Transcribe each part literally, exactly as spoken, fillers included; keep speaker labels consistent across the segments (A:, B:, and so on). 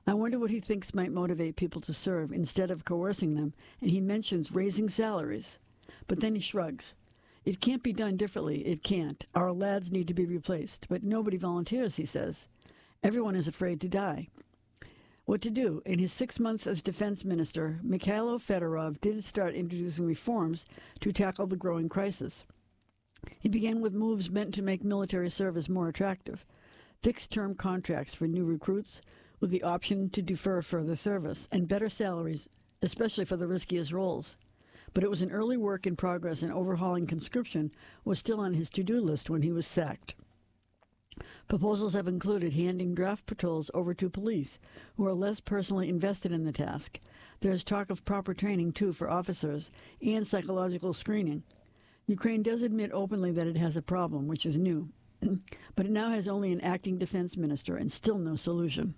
A: I wonder what he thinks might motivate people to serve instead of coercing them, and he mentions raising salaries. But then he shrugs. It can't be done differently. It can't. Our lads need to be replaced. But nobody volunteers, he says. Everyone is afraid to die. What to do? In his six months as defense minister, Mikhailo Fedorov did start introducing reforms to tackle the growing crisis. He began with moves meant to make military service more attractive. Fixed-term contracts for new recruits with the option to defer further service, and better salaries, especially for the riskiest roles. But it was an early work in progress, and overhauling conscription was still on his to-do list when he was sacked. Proposals have included handing draft patrols over to police, who are less personally invested in the task. There is talk of proper training, too, for officers, and psychological screening. Ukraine does admit openly that it has a problem, which is new, but it now has only an acting defense minister and still no solution.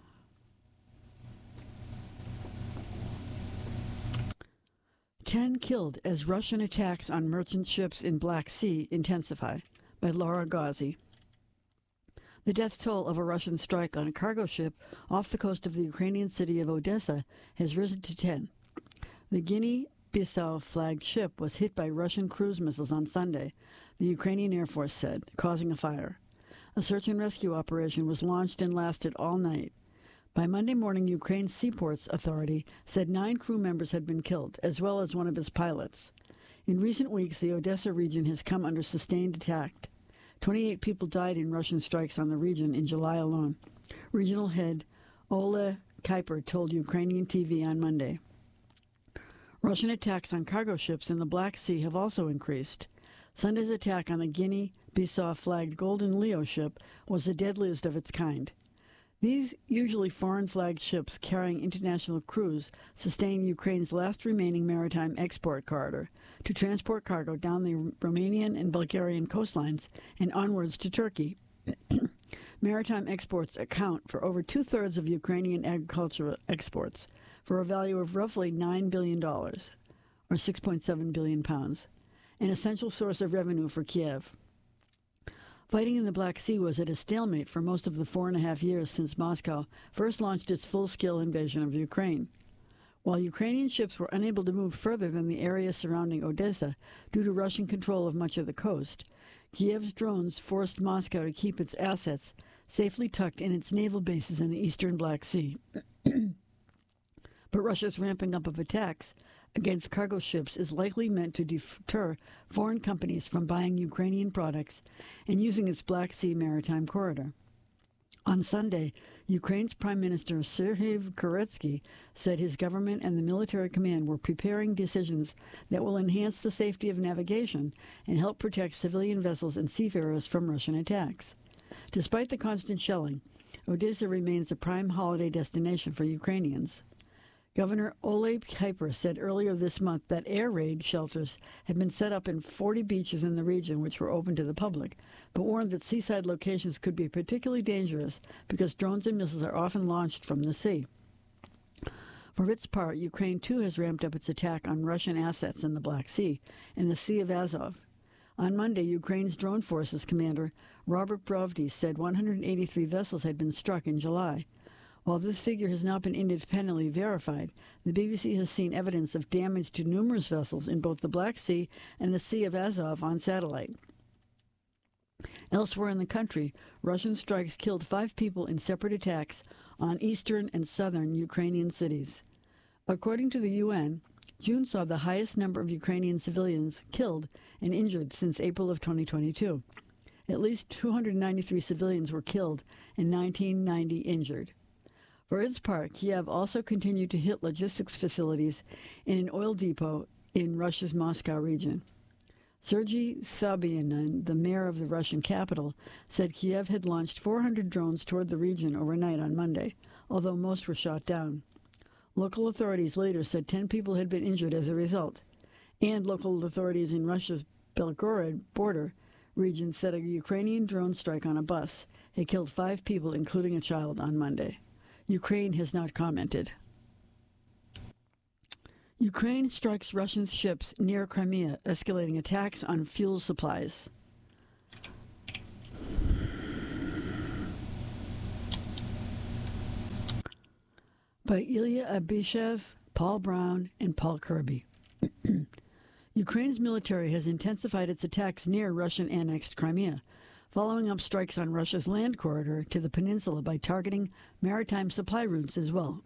A: Ten killed as Russian attacks on merchant ships in Black Sea intensify, by Laura Ghazi. The death toll of a Russian strike on a cargo ship off the coast of the Ukrainian city of Odessa has risen to ten. The Guinea-Bissau flagged ship was hit by Russian cruise missiles on Sunday, the Ukrainian Air Force said, causing a fire. A search and rescue operation was launched and lasted all night. By Monday morning, Ukraine's Seaports Authority said nine crew members had been killed, as well as one of its pilots. In recent weeks, the Odessa region has come under sustained attack. twenty-eight people died in Russian strikes on the region in July alone. Regional head Ole Kuiper told Ukrainian T V on Monday. Russian attacks on cargo ships in the Black Sea have also increased. Sunday's attack on the Guinea-Bissau-flagged Golden Leo ship was the deadliest of its kind. These usually foreign-flagged ships carrying international crews sustain Ukraine's last remaining maritime export corridor to transport cargo down the Romanian and Bulgarian coastlines and onwards to Turkey. Maritime exports account for over two-thirds of Ukrainian agricultural exports, for a value of roughly nine billion dollars, or six point seven billion pounds, an essential source of revenue for Kiev. Fighting in the Black Sea was at a stalemate for most of the four and a half years since Moscow first launched its full-scale invasion of Ukraine. While Ukrainian ships were unable to move further than the area surrounding Odessa due to Russian control of much of the coast, Kiev's drones forced Moscow to keep its assets safely tucked in its naval bases in the eastern Black Sea. But Russia's ramping up of attacks against cargo ships is likely meant to deter foreign companies from buying Ukrainian products and using its Black Sea maritime corridor. On Sunday, Ukraine's Prime Minister Serhiy Koretsky said his government and the military command were preparing decisions that will enhance the safety of navigation and help protect civilian vessels and seafarers from Russian attacks. Despite the constant shelling, Odessa remains a prime holiday destination for Ukrainians. Governor Ole Kuiper said earlier this month that air raid shelters had been set up in forty beaches in the region which were open to the public, but warned that seaside locations could be particularly dangerous because drones and missiles are often launched from the sea. For its part, Ukraine too has ramped up its attack on Russian assets in the Black Sea and the Sea of Azov. On Monday, Ukraine's drone forces commander Robert Brovdy said one hundred eighty-three vessels had been struck in July. While this figure has not been independently verified, the B B C has seen evidence of damage to numerous vessels in both the Black Sea and the Sea of Azov on satellite. Elsewhere in the country, Russian strikes killed five people in separate attacks on eastern and southern Ukrainian cities. According to the U N, June saw the highest number of Ukrainian civilians killed and injured since April of twenty twenty-two. At least two hundred ninety-three civilians were killed and one thousand nine hundred ninety injured. For its part, Kiev also continued to hit logistics facilities in an oil depot in Russia's Moscow region. Sergei Sobyanin, the mayor of the Russian capital, said Kiev had launched four hundred drones toward the region overnight on Monday, although most were shot down. Local authorities later said ten people had been injured as a result, and local authorities in Russia's Belgorod border region said a Ukrainian drone strike on a bus had killed five people, including a child, on Monday. Ukraine has not commented. Ukraine strikes Russian ships near Crimea, escalating attacks on fuel supplies. by Ilya Abishev, Paul Brown, and Paul Kirby. Ukraine's military has intensified its attacks near Russian-annexed Crimea, following up strikes on Russia's land corridor to the peninsula by targeting maritime supply routes as well.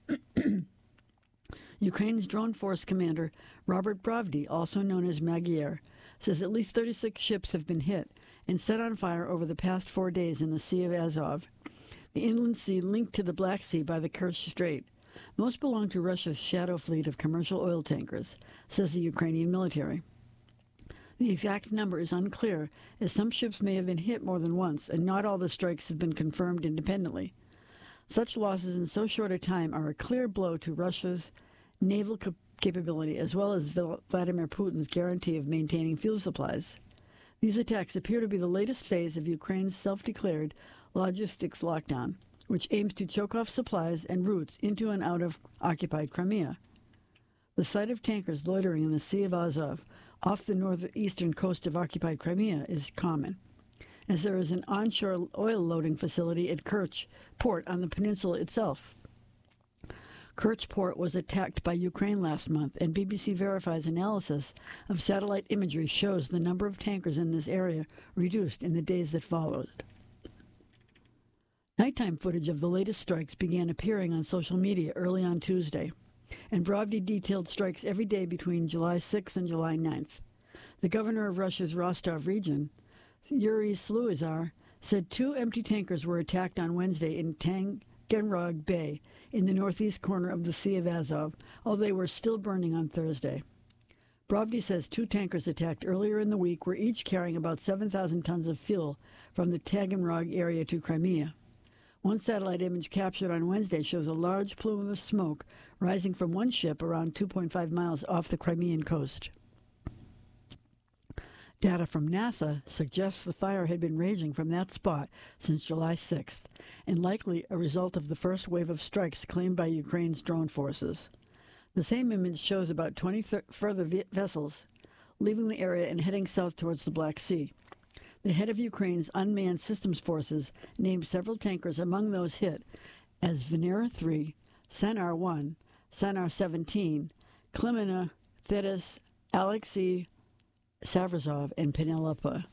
A: Ukraine's drone force commander, Robert Brovdy, also known as Magyar, says at least thirty-six ships have been hit and set on fire over the past four days in the Sea of Azov, the inland sea linked to the Black Sea by the Kerch Strait. Most belong to Russia's shadow fleet of commercial oil tankers, says the Ukrainian military. The exact number is unclear, as some ships may have been hit more than once, and not all the strikes have been confirmed independently. Such losses in so short a time are a clear blow to Russia's naval cap- capability, as well as Vladimir Putin's guarantee of maintaining fuel supplies. These attacks appear to be the latest phase of Ukraine's self-declared logistics lockdown, which aims to choke off supplies and routes into and out of occupied Crimea. The sight of tankers loitering in the Sea of Azov off the northeastern coast of occupied Crimea is common, as there is an onshore oil loading facility at Kerch port on the peninsula itself. Kerch port was attacked by Ukraine last month, and B B C Verify's analysis of satellite imagery shows the number of tankers in this area reduced in the days that followed. Nighttime footage of the latest strikes began appearing on social media early on Tuesday, and Brovdy detailed strikes every day between July sixth and July ninth. The governor of Russia's Rostov region, Yuri Sluizar, said two empty tankers were attacked on Wednesday in Taganrog Bay in the northeast corner of the Sea of Azov, although they were still burning on Thursday. Brovdy says two tankers attacked earlier in the week were each carrying about seven thousand tons of fuel from the Taganrog area to Crimea. One satellite image captured on Wednesday shows a large plume of smoke rising from one ship around two point five miles off the Crimean coast. Data from NASA suggests the fire had been raging from that spot since July sixth, and likely a result of the first wave of strikes claimed by Ukraine's drone forces. The same image shows about twenty th- further v- vessels leaving the area and heading south towards the Black Sea. The head of Ukraine's unmanned systems forces named several tankers among those hit as Venera three, Sanar one, Sanar seventeen, Klimena, Thetis, Alexei Savrazov, and Penelope.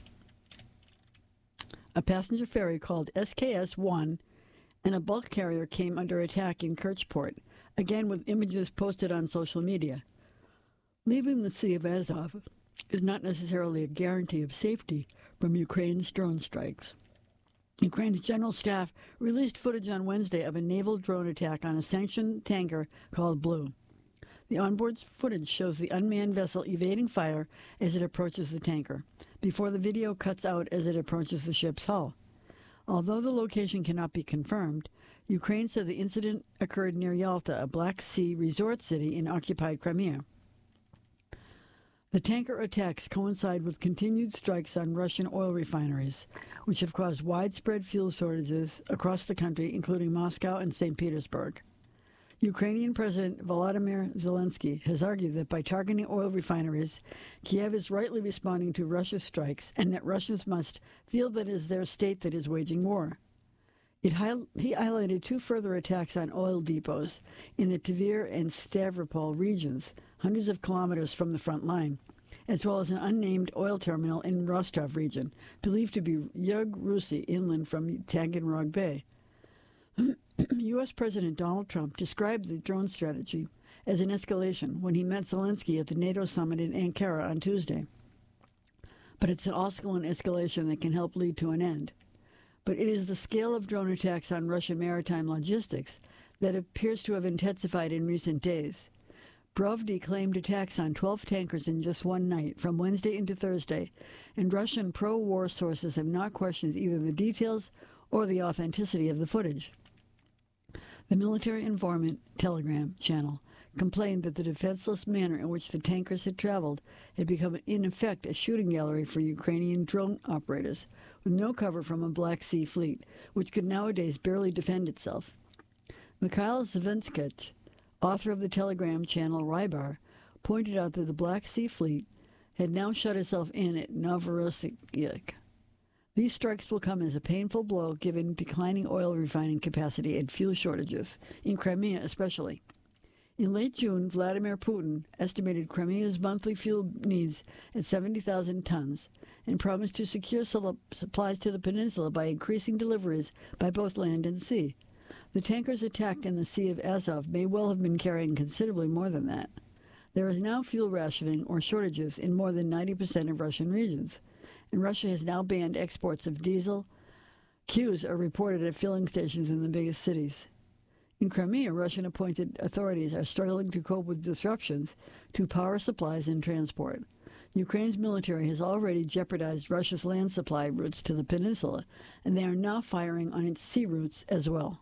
A: A passenger ferry called S K S one and a bulk carrier came under attack in Kerchport, again with images posted on social media. Leaving the Sea of Azov is not necessarily a guarantee of safety from Ukraine's drone strikes. Ukraine's general staff released footage on Wednesday of a naval drone attack on a sanctioned tanker called Blue. The onboard footage shows the unmanned vessel evading fire as it approaches the tanker, before the video cuts out as it approaches the ship's hull. Although the location cannot be confirmed, Ukraine said the incident occurred near Yalta, a Black Sea resort city in occupied Crimea. The tanker attacks coincide with continued strikes on Russian oil refineries, which have caused widespread fuel shortages across the country, including Moscow and Saint Petersburg. Ukrainian President Volodymyr Zelensky has argued that by targeting oil refineries, Kiev is rightly responding to Russia's strikes and that Russians must feel that it is their state that is waging war. It hi- he highlighted two further attacks on oil depots in the Tver and Stavropol regions, hundreds of kilometers from the front line, as well as an unnamed oil terminal in Rostov region, believed to be Yug Rusi, inland from Taganrog Bay. U S. President Donald Trump described the drone strategy as an escalation when he met Zelensky at the NATO summit in Ankara on Tuesday. But it's also an escalation that can help lead to an end. But it is the scale of drone attacks on Russian maritime logistics that appears to have intensified in recent days. Brovdy claimed attacks on twelve tankers in just one night, from Wednesday into Thursday, and Russian pro-war sources have not questioned either the details or the authenticity of the footage. The military informant Telegram channel complained that the defenseless manner in which the tankers had traveled had become, in effect, a shooting gallery for Ukrainian drone operators, with no cover from a Black Sea fleet, which could nowadays barely defend itself. Mikhail Zvinskich, author of the Telegram channel Rybar, pointed out that the Black Sea fleet had now shut itself in at Novorossiysk. These strikes will come as a painful blow given declining oil refining capacity and fuel shortages, in Crimea especially. In late June, Vladimir Putin estimated Crimea's monthly fuel needs at seventy thousand tons and promised to secure supplies to the peninsula by increasing deliveries by both land and sea. The tankers attacked in the Sea of Azov may well have been carrying considerably more than that. There is now fuel rationing or shortages in more than ninety percent of Russian regions, and Russia has now banned exports of diesel. Queues are reported at filling stations in the biggest cities. In Crimea, Russian-appointed authorities are struggling to cope with disruptions to power supplies and transport. Ukraine's military has already jeopardized Russia's land supply routes to the peninsula, and they are now firing on its sea routes as well.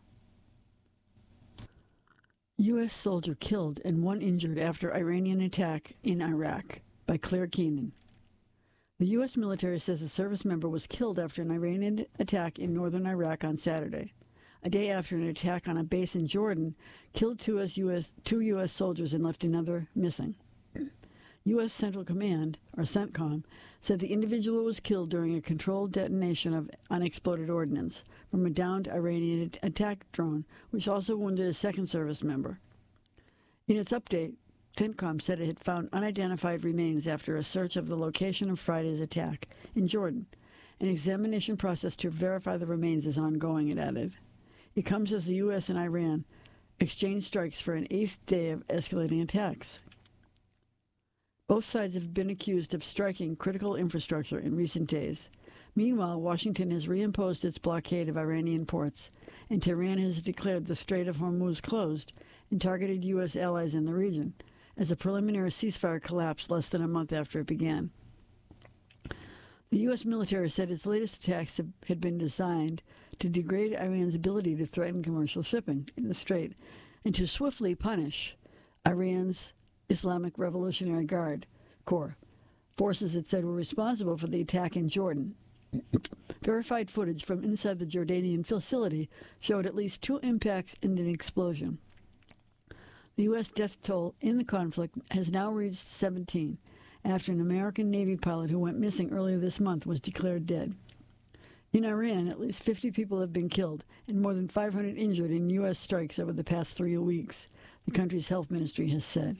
A: U S soldier killed and one injured after Iranian attack in Iraq, by Claire Keenan. The U S military says a service member was killed after an Iranian attack in northern Iraq on Saturday, a day after an attack on a base in Jordan killed two U S, two U S soldiers and left another missing. U S Central Command, or CENTCOM, said the individual was killed during a controlled detonation of unexploded ordnance from a downed Iranian attack drone, which also wounded a second service member. In its update, CENTCOM said it had found unidentified remains after a search of the location of Friday's attack in Jordan. An examination process to verify the remains is ongoing, it added. It comes as the U S and Iran exchange strikes for an eighth day of escalating attacks. Both sides have been accused of striking critical infrastructure in recent days. Meanwhile, Washington has reimposed its blockade of Iranian ports, and Tehran has declared the Strait of Hormuz closed and targeted U S allies in the region, as a preliminary ceasefire collapsed less than a month after it began. The U S military said its latest attacks have, had been designed to degrade Iran's ability to threaten commercial shipping in the Strait and to swiftly punish Iran's Islamic Revolutionary Guard Corps, forces it said were responsible for the attack in Jordan. Verified footage from inside the Jordanian facility showed at least two impacts and an explosion. The U S death toll in the conflict has now reached seventeen, after an American Navy pilot who went missing earlier this month was declared dead. In Iran, at least fifty people have been killed and more than five hundred injured in U S strikes over the past three weeks, the country's health ministry has said.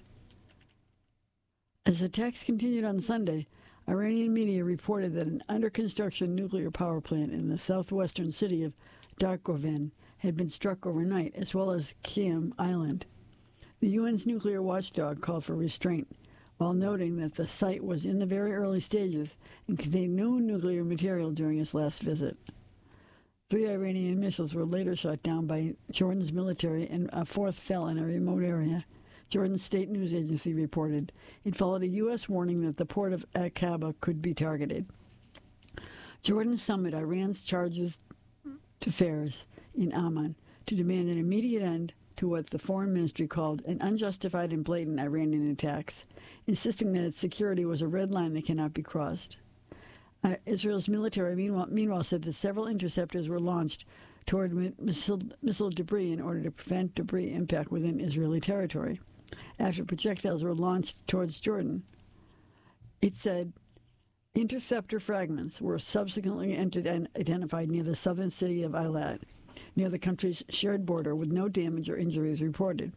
A: As attacks continued on Sunday, Iranian media reported that an under-construction nuclear power plant in the southwestern city of Darkovan had been struck overnight, as well as Qiyam Island. The U N's nuclear watchdog called for restraint, while noting that the site was in the very early stages and contained no nuclear material during its last visit. Three Iranian missiles were later shot down by Jordan's military, and a fourth fell in a remote area. Jordan's state news agency reported. It followed a U S warning that the port of Aqaba could be targeted. Jordan summoned Iran's charges to Fairs in Amman to demand an immediate end to what the foreign ministry called an unjustified and blatant Iranian attacks, insisting that its security was a red line that cannot be crossed. Uh, Israel's military, meanwhile, meanwhile, said that several interceptors were launched toward missile, missile debris in order to prevent debris impact within Israeli territory. After projectiles were launched towards Jordan, it said interceptor fragments were subsequently entered and identified near the southern city of Eilat, near the country's shared border, with no damage or injuries reported.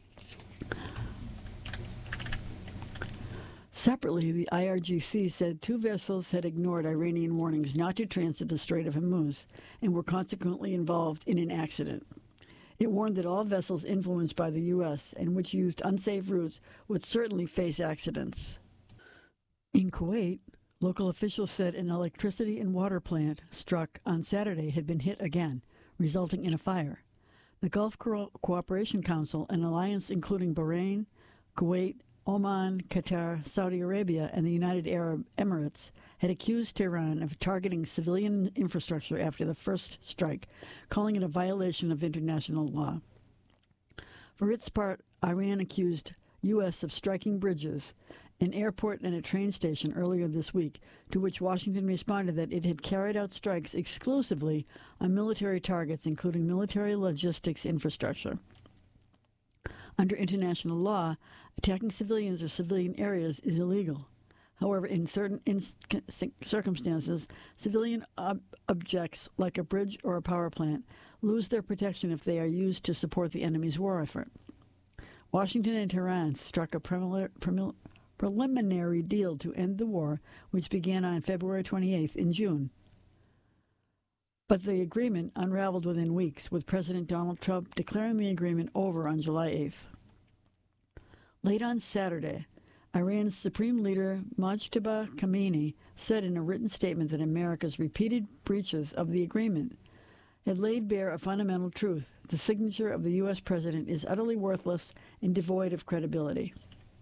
A: Separately, the I R G C said two vessels had ignored Iranian warnings not to transit the Strait of Hormuz and were consequently involved in an accident. It warned that all vessels influenced by the U S and which used unsafe routes would certainly face accidents. In Kuwait, local officials said an electricity and water plant struck on Saturday had been hit again, resulting in a fire. The Gulf Co- Cooperation Council, an alliance including Bahrain, Kuwait, Oman, Qatar, Saudi Arabia, and the United Arab Emirates, had accused Tehran of targeting civilian infrastructure after the first strike, calling it a violation of international law. For its part, Iran accused U S of striking bridges, an airport, and a train station earlier this week, to which Washington responded that it had carried out strikes exclusively on military targets, including military logistics infrastructure. Under international law, attacking civilians or civilian areas is illegal. However, in certain in- circumstances, civilian ob- objects like a bridge or a power plant lose their protection if they are used to support the enemy's war effort. Washington and Tehran struck a premil- premil- preliminary deal to end the war, which began on February twenty-eighth in June. But the agreement unraveled within weeks, with President Donald Trump declaring the agreement over on July eighth. Late on Saturday, Iran's Supreme Leader Mojtaba Khamenei said in a written statement that America's repeated breaches of the agreement had laid bare a fundamental truth. The signature of the U S president is utterly worthless and devoid of credibility.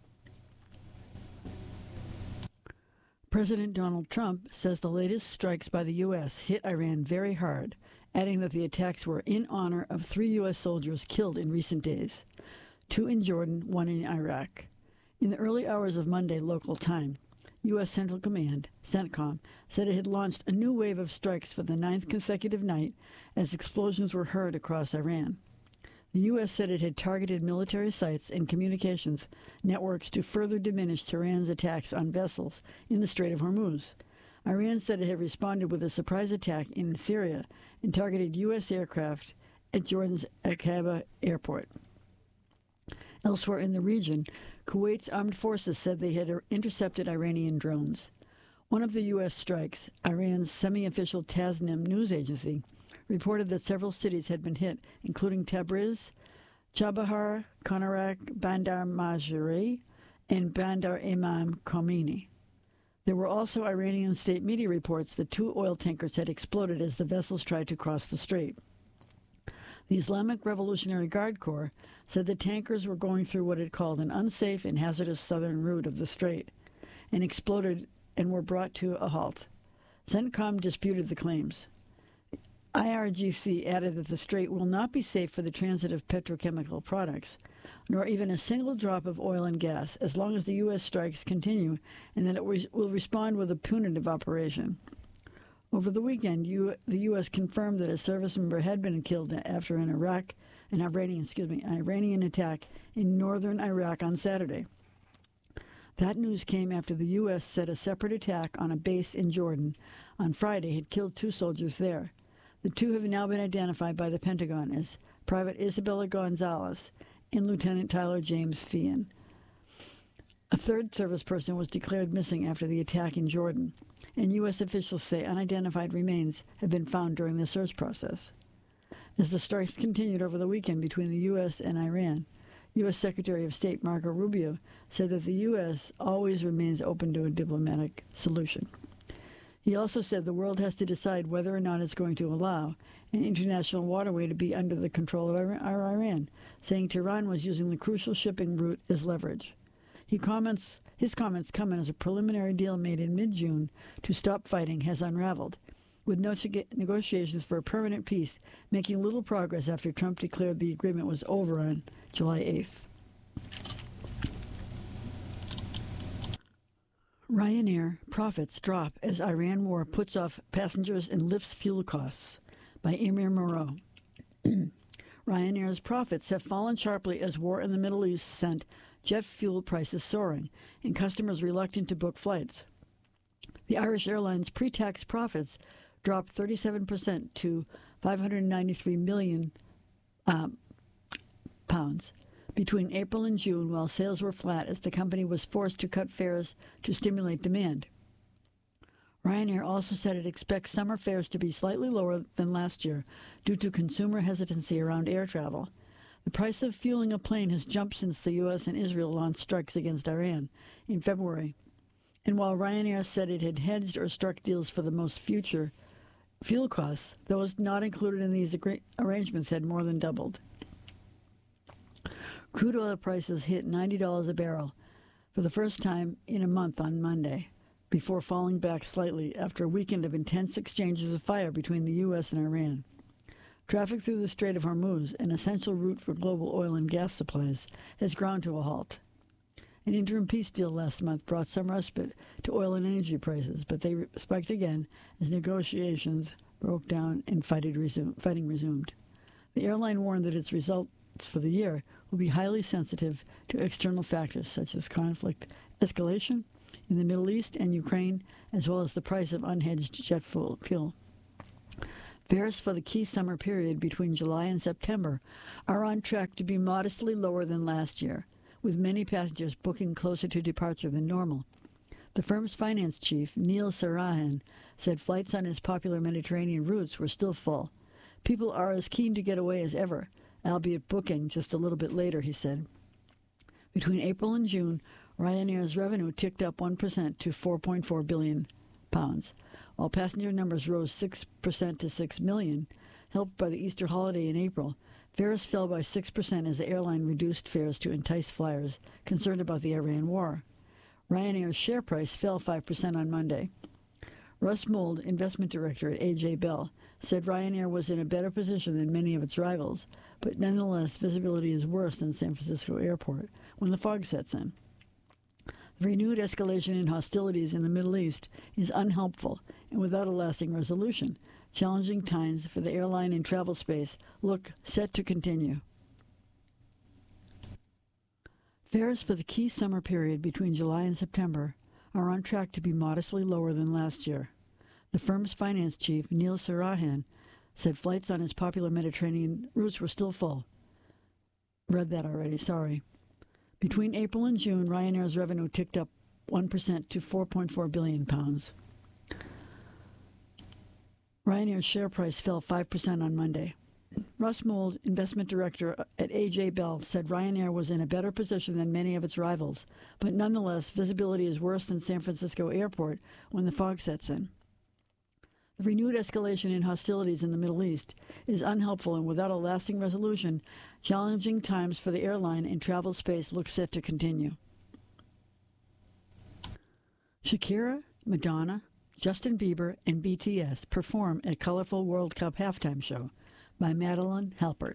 A: President Donald Trump says the latest strikes by the U S hit Iran very hard, adding that the attacks were in honor of three U S soldiers killed in recent days, two in Jordan, one in Iraq. In the early hours of Monday local time, U S Central Command, CENTCOM, said it had launched a new wave of strikes for the ninth consecutive night as explosions were heard across Iran. The U S said it had targeted military sites and communications networks to further diminish Tehran's attacks on vessels in the Strait of Hormuz. Iran said it had responded with a surprise attack in Syria and targeted U S aircraft at Jordan's Aqaba airport. Elsewhere in the region, Kuwait's armed forces said they had intercepted Iranian drones. One of the U S strikes, Iran's semi-official Tasnim news agency, reported that several cities had been hit, including Tabriz, Chabahar, Konarak, Bandar Majuri, and Bandar Imam Khomeini. There were also Iranian state media reports that two oil tankers had exploded as the vessels tried to cross the strait. The Islamic Revolutionary Guard Corps said the tankers were going through what it called an unsafe and hazardous southern route of the strait and exploded and were brought to a halt. CENTCOM disputed the claims. I R G C added that the strait will not be safe for the transit of petrochemical products, nor even a single drop of oil and gas, as long as the U S strikes continue, and that it will respond with a punitive operation. Over the weekend, U- the U S confirmed that a service member had been killed after an Iraq, an Iranian, excuse me, an Iranian attack in northern Iraq on Saturday. That news came after the U S said a separate attack on a base in Jordan on Friday had killed two soldiers there. The two have now been identified by the Pentagon as Private Isabella Gonzalez and Lieutenant Tyler James Feehan. A third service person was declared missing after the attack in Jordan, and U S officials say unidentified remains have been found during the search process. As the strikes continued over the weekend between the U S and Iran, U S Secretary of State Marco Rubio said that the U S always remains open to a diplomatic solution. He also said the world has to decide whether or not it's going to allow an international waterway to be under the control of Iran, saying Tehran was using the crucial shipping route as leverage. He comments, his comments come as a preliminary deal made in mid-June to stop fighting has unraveled, with no negotiations for a permanent peace making little progress after Trump declared the agreement was over on July eighth. Ryanair profits drop as Iran war puts off passengers and lifts fuel costs, by Emir Moreau. Ryanair's profits have fallen sharply as war in the Middle East sent jet fuel prices soaring and customers reluctant to book flights. The Irish Airlines pre-tax profits dropped thirty-seven percent to five hundred ninety-three million um, pounds between April and June, while sales were flat as the company was forced to cut fares to stimulate demand. Ryanair also said it expects summer fares to be slightly lower than last year due to consumer hesitancy around air travel. The price of fueling a plane has jumped since the U S and Israel launched strikes against Iran in February. And while Ryanair said it had hedged or struck deals for the most future fuel costs, those not included in these agree- arrangements had more than doubled. Crude oil prices hit ninety dollars a barrel for the first time in a month on Monday, before falling back slightly after a weekend of intense exchanges of fire between the U S and Iran. Traffic through the Strait of Hormuz, an essential route for global oil and gas supplies, has ground to a halt. An interim peace deal last month brought some respite to oil and energy prices, but they spiked again as negotiations broke down and fighting resumed. The airline warned that its results for the year will be highly sensitive to external factors such as conflict escalation in the Middle East and Ukraine, as well as the price of unhedged jet fuel. Fares for the key summer period between July and September are on track to be modestly lower than last year, with many passengers booking closer to departure than normal. The firm's finance chief, Neil Sarahan, said flights on his popular Mediterranean routes were still full. People are as keen to get away as ever, albeit booking just a little bit later, he said. Between April and June, Ryanair's revenue ticked up one percent to four point four billion pounds, while passenger numbers rose six percent to six million. Helped by the Easter holiday in April, fares fell by six percent as the airline reduced fares to entice flyers concerned about the Iran war. Ryanair's share price fell five percent on Monday. Russ Mould, investment director at A J Bell, said Ryanair was in a better position than many of its rivals, but nonetheless visibility is worse than San Francisco Airport when the fog sets in. The renewed escalation in hostilities in the Middle East is unhelpful and without a lasting resolution. Challenging times for the airline and travel space look set to continue. Fares for the key summer period between July and September are on track to be modestly lower than last year. The firm's finance chief, Neil Sarahan, said flights on his popular Mediterranean routes were still full. Read that already, sorry. Between April and June, Ryanair's revenue ticked up one percent to four point four billion pounds. Ryanair's share price fell five percent on Monday. Russ Mould, investment director at A J Bell, said Ryanair was in a better position than many of its rivals, but nonetheless, visibility is worse than San Francisco Airport when the fog sets in. The renewed escalation in hostilities in the Middle East is unhelpful and without a lasting resolution. Challenging times for the airline and travel space look set to continue. Shakira, Madonna, Justin Bieber, and B T S perform at colorful World Cup halftime show by Madeline Halpert.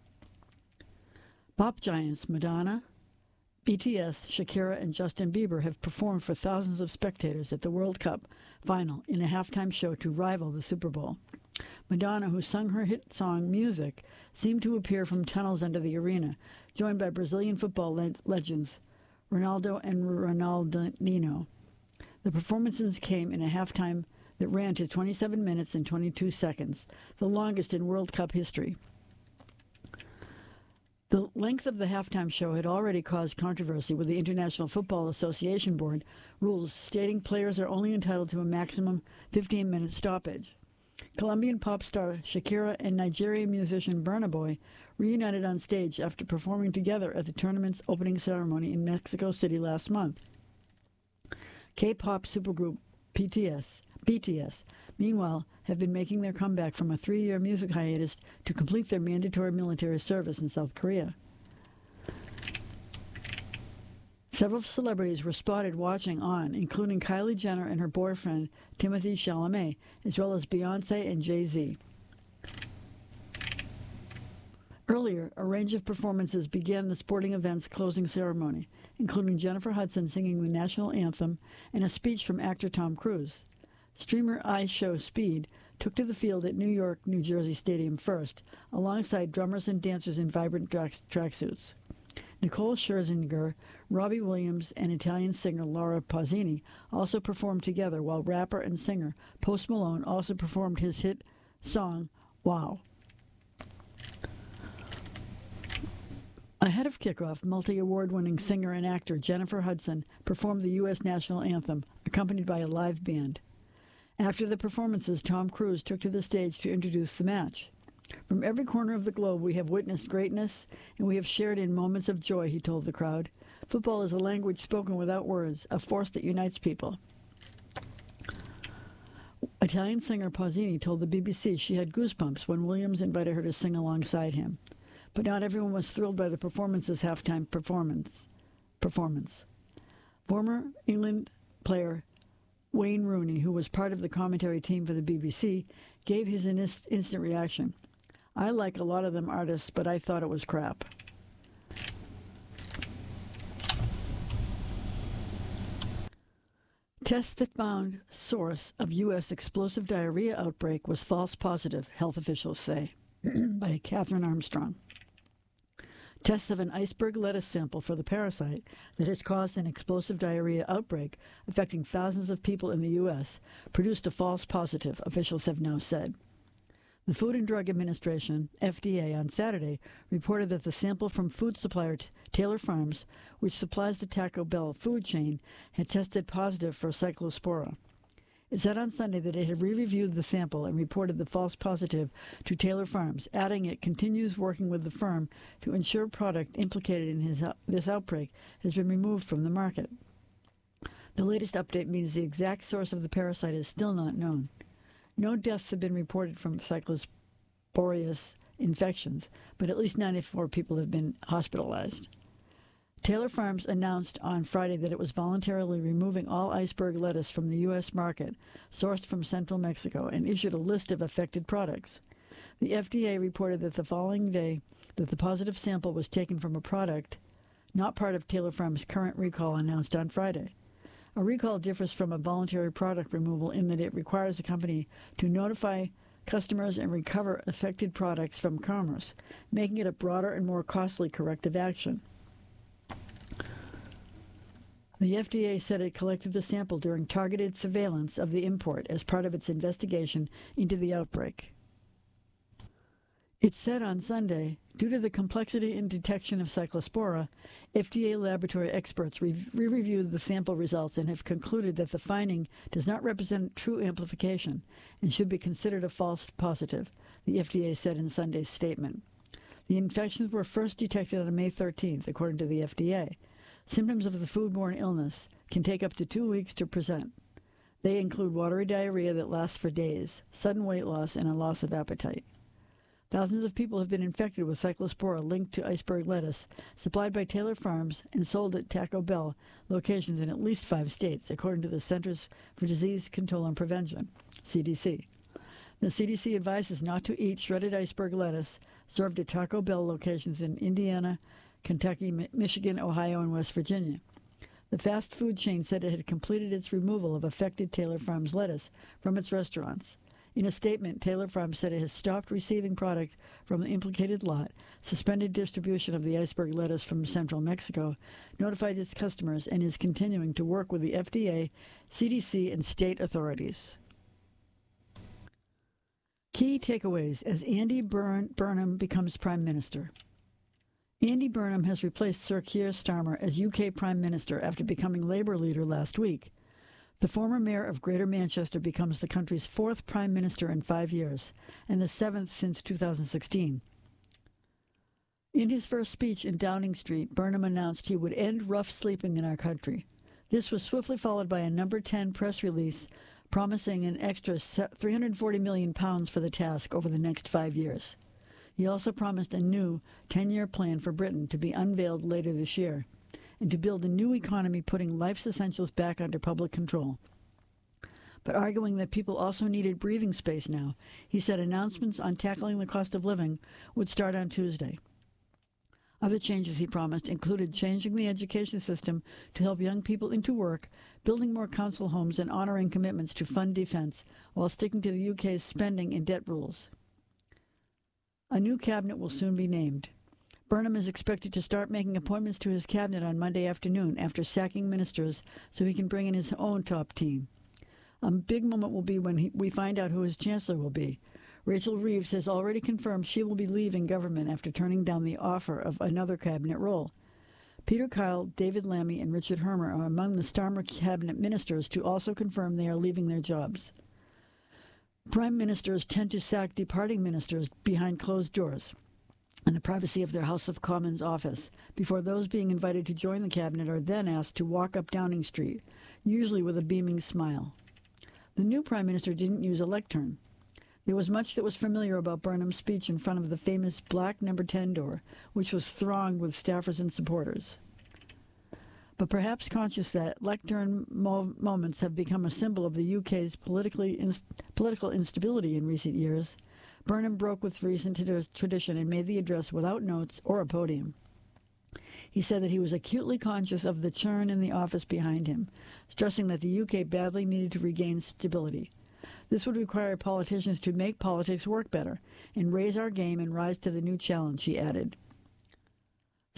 A: Pop giants Madonna, B T S, Shakira, and Justin Bieber have performed for thousands of spectators at the World Cup final in a halftime show to rival the Super Bowl. Madonna, who sung her hit song Music, seemed to appear from tunnels under the arena, joined by Brazilian football le- legends Ronaldo and Ronaldinho. The performances came in a halftime that ran to twenty-seven minutes and twenty-two seconds, the longest in World Cup history. The length of the halftime show had already caused controversy with the International Football Association Board rules stating players are only entitled to a maximum fifteen-minute stoppage. Colombian pop star Shakira and Nigerian musician Burna Boy reunited on stage after performing together at the tournament's opening ceremony in Mexico City last month. K-pop supergroup B T S, B T S, meanwhile, have been making their comeback from a three-year music hiatus to complete their mandatory military service in South Korea. Several celebrities were spotted watching on, including Kylie Jenner and her boyfriend, Timothée Chalamet, as well as Beyoncé and Jay-Z. Earlier, a range of performances began the sporting event's closing ceremony, including Jennifer Hudson singing the national anthem and a speech from actor Tom Cruise. Streamer iShow Speed took to the field at New York, New Jersey Stadium first, alongside drummers and dancers in vibrant tracksuits. Nicole Scherzinger, Robbie Williams, and Italian singer Laura Pausini also performed together, while rapper and singer Post Malone also performed his hit song, Wow. Ahead of kickoff, multi-award-winning singer and actor Jennifer Hudson performed the U S national anthem, accompanied by a live band. After the performances, Tom Cruise took to the stage to introduce the match. From every corner of the globe, we have witnessed greatness, and we have shared in moments of joy, he told the crowd. Football is a language spoken without words, a force that unites people. Italian singer Pausini told the B B C she had goosebumps when Williams invited her to sing alongside him. But not everyone was thrilled by the performance's halftime performance. performance. Former England player Wayne Rooney, who was part of the commentary team for the B B C, gave his inst- instant reaction. I like a lot of them artists, but I thought it was crap. Test that found source of U S explosive diarrhea outbreak was false positive, health officials say, by Catherine Armstrong. Tests of an iceberg lettuce sample for the parasite that has caused an explosive diarrhea outbreak affecting thousands of people in the U S produced a false positive, officials have now said. The Food and Drug Administration, F D A, on Saturday reported that the sample from food supplier Taylor Farms, which supplies the Taco Bell food chain, had tested positive for Cyclospora. It said on Sunday that it had re-reviewed the sample and reported the false positive to Taylor Farms, adding it continues working with the firm to ensure product implicated in his, this outbreak has been removed from the market. The latest update means the exact source of the parasite is still not known. No deaths have been reported from Cyclosporius infections, but at least ninety-four people have been hospitalized. Taylor Farms announced on Friday that it was voluntarily removing all iceberg lettuce from the U S market sourced from central Mexico and issued a list of affected products. The F D A reported that the following day that the positive sample was taken from a product not part of Taylor Farms' current recall announced on Friday. A recall differs from a voluntary product removal in that it requires the company to notify customers and recover affected products from commerce, making it a broader and more costly corrective action. The F D A said it collected the sample during targeted surveillance of the import as part of its investigation into the outbreak. It said on Sunday, due to the complexity in detection of Cyclospora, F D A laboratory experts re-reviewed the sample results and have concluded that the finding does not represent true amplification and should be considered a false positive, the F D A said in Sunday's statement. The infections were first detected on May thirteenth, according to the F D A. Symptoms of the foodborne illness can take up to two weeks to present. They include watery diarrhea that lasts for days, sudden weight loss, and a loss of appetite. Thousands of people have been infected with Cyclospora linked to iceberg lettuce, supplied by Taylor Farms and sold at Taco Bell locations in at least five states, according to the Centers for Disease Control and Prevention, C D C. The C D C advises not to eat shredded iceberg lettuce served at Taco Bell locations in Indiana, Kentucky, Michigan, Ohio, and West Virginia. The fast food chain said it had completed its removal of affected Taylor Farms lettuce from its restaurants. In a statement, Taylor Farms said it has stopped receiving product from the implicated lot, suspended distribution of the iceberg lettuce from central Mexico, notified its customers, and is continuing to work with the F D A, C D C, and state authorities. Key takeaways as Andy Burn- Burnham becomes Prime Minister. Andy Burnham has replaced Sir Keir Starmer as U K Prime Minister after becoming Labour leader last week. The former mayor of Greater Manchester becomes the country's fourth Prime Minister in five years, and the seventh since two thousand sixteen. In his first speech in Downing Street, Burnham announced he would end rough sleeping in our country. This was swiftly followed by a number ten press release promising an extra three hundred forty million pounds for the task over the next five years. He also promised a new ten-year plan for Britain to be unveiled later this year, and to build a new economy putting life's essentials back under public control. But arguing that people also needed breathing space now, he said announcements on tackling the cost of living would start on Tuesday. Other changes he promised included changing the education system to help young people into work, building more council homes, and honoring commitments to fund defense while sticking to the U K's spending and debt rules. A new cabinet will soon be named. Burnham is expected to start making appointments to his cabinet on Monday afternoon after sacking ministers so he can bring in his own top team. A big moment will be when he, we find out who his chancellor will be. Rachel Reeves has already confirmed she will be leaving government after turning down the offer of another cabinet role. Peter Kyle, David Lammy, and Richard Hermer are among the Starmer cabinet ministers to also confirm they are leaving their jobs. Prime ministers tend to sack departing ministers behind closed doors in the privacy of their House of Commons office, before those being invited to join the cabinet are then asked to walk up Downing Street, usually with a beaming smile. The new prime minister didn't use a lectern. There was much that was familiar about Burnham's speech in front of the famous black number ten door, which was thronged with staffers and supporters. But perhaps conscious that lectern mo- moments have become a symbol of the U K's politically inst- political instability in recent years, Burnham broke with recent t- tradition and made the address without notes or a podium. He said that he was acutely conscious of the churn in the office behind him, stressing that the U K badly needed to regain stability. This would require politicians to make politics work better and raise our game and rise to the new challenge, he added.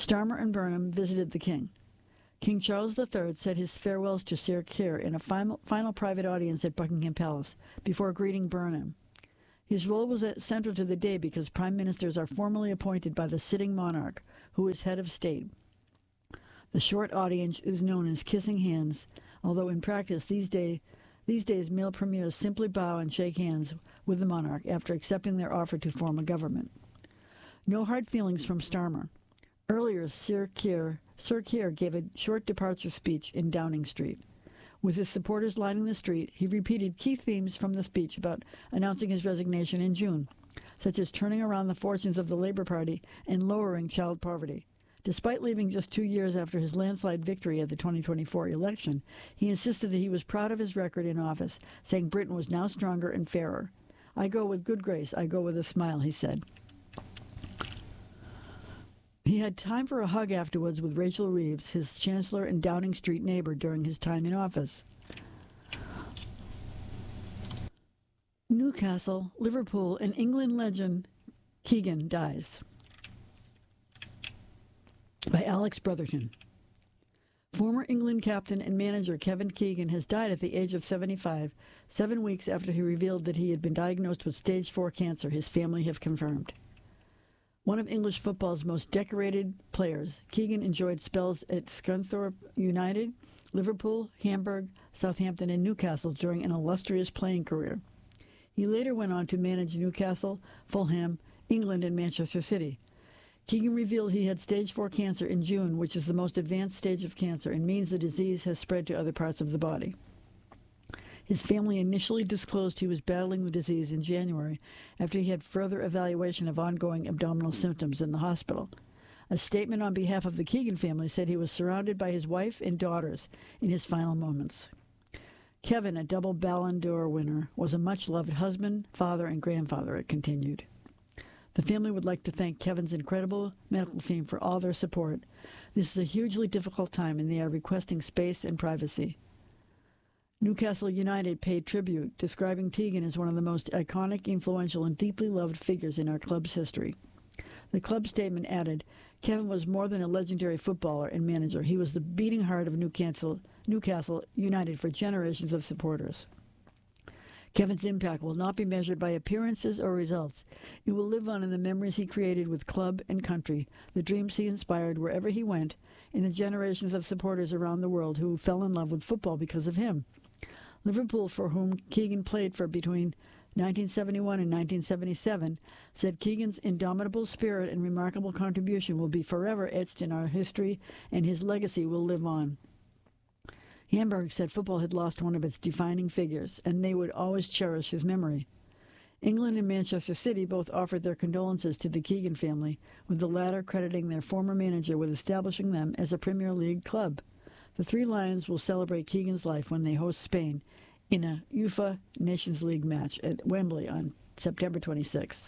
A: Starmer and Burnham visited the king. King Charles the Third said his farewells to Sir Keir in a final, final private audience at Buckingham Palace before greeting Burnham. His role was central to the day because prime ministers are formally appointed by the sitting monarch, who is head of state. The short audience is known as kissing hands, although in practice these, day, these days male premiers simply bow and shake hands with the monarch after accepting their offer to form a government. No hard feelings from Starmer. Earlier, Sir Keir, Sir Keir gave a short departure speech in Downing Street. With his supporters lining the street, he repeated key themes from the speech about announcing his resignation in June, such as turning around the fortunes of the Labour Party and lowering child poverty. Despite leaving just two years after his landslide victory at the twenty twenty-four election, he insisted that he was proud of his record in office, saying Britain was now stronger and fairer. "I go with good grace, I go with a smile," he said. He had time for a hug afterwards with Rachel Reeves, his Chancellor and Downing Street neighbor, during his time in office. Newcastle, Liverpool, and England legend Keegan dies. By Alex Brotherton. Former England captain and manager Kevin Keegan has died at the age of seventy-five, seven weeks after he revealed that he had been diagnosed with stage four cancer, his family have confirmed. One of English football's most decorated players, Keegan enjoyed spells at Scunthorpe United, Liverpool, Hamburg, Southampton, and Newcastle during an illustrious playing career. He later went on to manage Newcastle, Fulham, England, and Manchester City. Keegan revealed he had stage four cancer in June, which is the most advanced stage of cancer and means the disease has spread to other parts of the body. His family initially disclosed he was battling the disease in January after he had further evaluation of ongoing abdominal symptoms in the hospital. A statement on behalf of the Keegan family said he was surrounded by his wife and daughters in his final moments. Kevin, a double Ballon d'Or winner, was a much-loved husband, father, and grandfather, it continued. The family would like to thank Kevin's incredible medical team for all their support. This is a hugely difficult time, and they are requesting space and privacy. Newcastle United paid tribute, describing Keegan as one of the most iconic, influential, and deeply loved figures in our club's history. The club statement added, Kevin was more than a legendary footballer and manager. He was the beating heart of Newcastle, Newcastle United for generations of supporters. Kevin's impact will not be measured by appearances or results. It will live on in the memories he created with club and country, the dreams he inspired wherever he went, and the generations of supporters around the world who fell in love with football because of him. Liverpool, for whom Keegan played for between nineteen seventy-one and nineteen seventy-seven, said Keegan's indomitable spirit and remarkable contribution will be forever etched in our history, and his legacy will live on. Hamburg said football had lost one of its defining figures, and they would always cherish his memory. England and Manchester City both offered their condolences to the Keegan family, with the latter crediting their former manager with establishing them as a Premier League club. The Three Lions will celebrate Keegan's life when they host Spain in a UEFA Nations League match at Wembley on September twenty-sixth.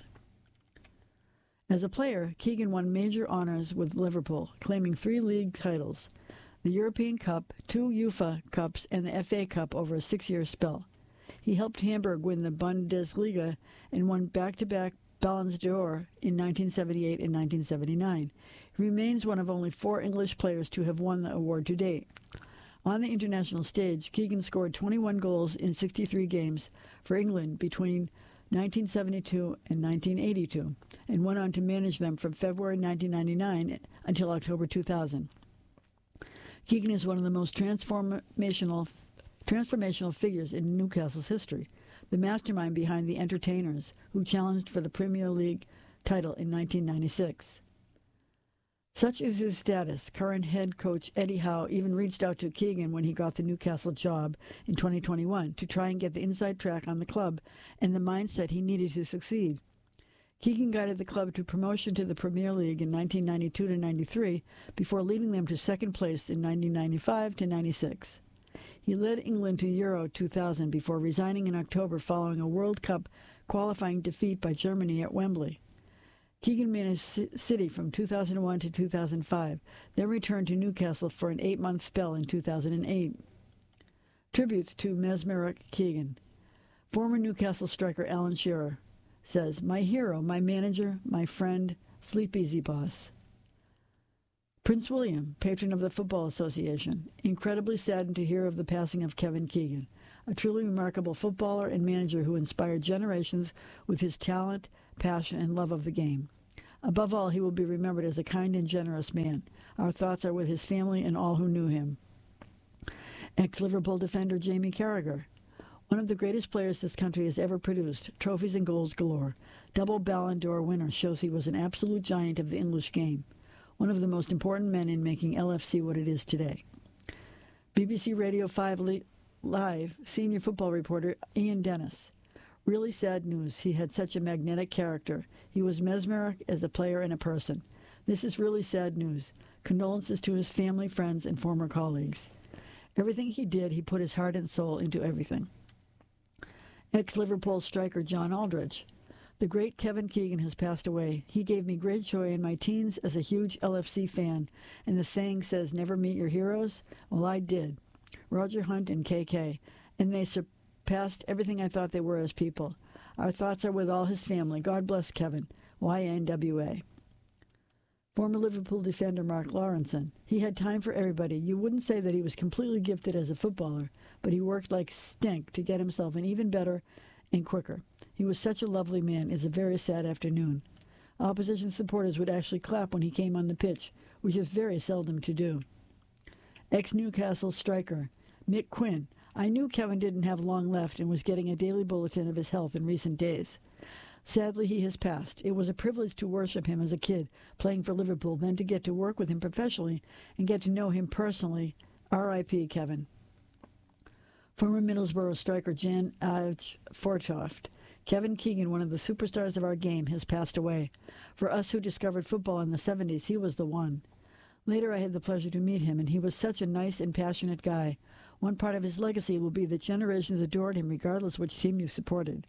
A: As a player, Keegan won major honors with Liverpool, claiming three league titles, the European Cup, two UEFA Cups, and the F A Cup over a six-year spell. He helped Hamburg win the Bundesliga and won back-to-back Ballons d'Or in nineteen seventy-eight and nineteen seventy-nine. He remains one of only four English players to have won the award to date. On the international stage, Keegan scored twenty-one goals in sixty-three games for England between nineteen seventy-two and nineteen eighty-two, and went on to manage them from February nineteen ninety-nine until October two thousand. Keegan is one of the most transformational, transformational figures in Newcastle's history, the mastermind behind the Entertainers, who challenged for the Premier League title in nineteen ninety-six. Such is his status. Current head coach Eddie Howe even reached out to Keegan when he got the Newcastle job in twenty twenty-one to try and get the inside track on the club and the mindset he needed to succeed. Keegan guided the club to promotion to the Premier League in nineteen ninety-two to ninety-three before leading them to second place in nineteen ninety-five to ninety-six. He led England to Euro two thousand before resigning in October following a World Cup qualifying defeat by Germany at Wembley. Keegan managed City from two thousand one to two thousand five, then returned to Newcastle for an eight-month spell in two thousand eight. Tributes to Mesmeric Keegan. Former Newcastle striker Alan Shearer says, "My hero, my manager, my friend, sleep easy, boss." Prince William, patron of the Football Association, incredibly saddened to hear of the passing of Kevin Keegan, a truly remarkable footballer and manager who inspired generations with his talent, passion, and love of the game. Above all, he will be remembered as a kind and generous man. Our thoughts are with his family and all who knew him. Ex-Liverpool defender Jamie Carragher, one of the greatest players this country has ever produced, trophies and goals galore. Double Ballon d'Or winner, shows he was an absolute giant of the English game. One of the most important men in making L F C what it is today. B B C Radio five Live senior football reporter Ian Dennis. Really sad news. He had such a magnetic character. He was mesmeric as a player and a person. This is really sad news. Condolences to his family, friends, and former colleagues. Everything he did, he put his heart and soul into everything. Ex-Liverpool striker John Aldridge. The great Kevin Keegan has passed away. He gave me great joy in my teens as a huge L F C fan, and the saying says, never meet your heroes? Well, I did. Roger Hunt and K K, and they surpassed everything I thought they were as people. Our thoughts are with all his family. God bless Kevin. Y N W A. Former Liverpool defender Mark Lawrenson. He had time for everybody. You wouldn't say that he was completely gifted as a footballer, but he worked like stink to get himself an even better and quicker. He was such a lovely man. It's a very sad afternoon. Opposition supporters would actually clap when he came on the pitch, which is very seldom to do. Ex-Newcastle striker Mick Quinn. I knew Kevin didn't have long left and was getting a daily bulletin of his health in recent days. Sadly, he has passed. It was a privilege to worship him as a kid, playing for Liverpool, then to get to work with him professionally and get to know him personally. R I P Kevin. Former Middlesbrough striker Jan Aj Fortoft. Kevin Keegan, one of the superstars of our game, has passed away. For us who discovered football in the seventies, he was the one. Later, I had the pleasure to meet him, and he was such a nice and passionate guy. One part of his legacy will be that generations adored him regardless which team you supported.